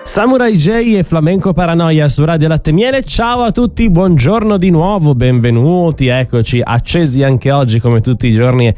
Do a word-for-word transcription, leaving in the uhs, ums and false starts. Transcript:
Samurai J e Flamenco Paranoia su Radio Latte Miele. Ciao a tutti, buongiorno di nuovo, benvenuti, eccoci accesi anche oggi come tutti i giorni